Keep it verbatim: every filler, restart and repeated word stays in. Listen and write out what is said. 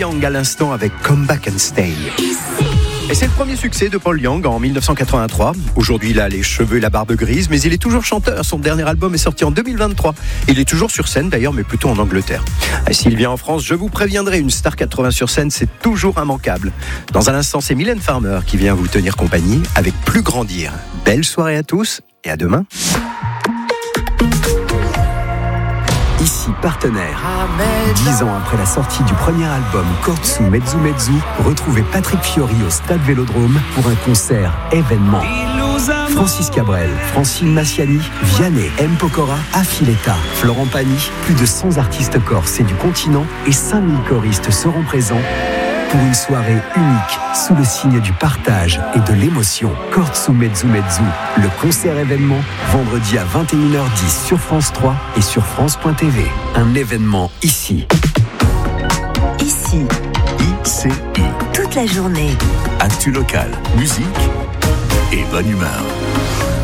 Young à l'instant avec Come Back and Stay. Et c'est le premier succès de Paul Young en dix-neuf cent quatre-vingt-trois. Aujourd'hui, il a les cheveux et la barbe grise, mais il est toujours chanteur. Son dernier album est sorti en deux mille vingt-trois. Il est toujours sur scène d'ailleurs, mais plutôt en Angleterre. Et s'il vient en France, je vous préviendrai, une star quatre-vingts sur scène, c'est toujours immanquable. Dans un instant, c'est Mylène Farmer qui vient vous tenir compagnie avec Plus Grandir. Belle soirée à tous et à demain. Ici Partenaire. Dix ans après la sortie du premier album Kortsu Mezzu Mezzu, retrouvez Patrick Fiori au Stade Vélodrome pour un concert événement. Francis Cabrel, Francine Massiani, Vianney, M. Pokora, Affiletta, Florent Pagny, plus de cent artistes corses et du continent et cinq mille choristes seront présents pour une soirée unique sous le signe du partage et de l'émotion. Kortsu Mezzu Mezzu, le concert événement, vendredi à vingt et une heures dix sur France trois et sur France point T V. Un événement ici. Ici. I C I. Toute la journée. Actu local, musique et bonne humeur.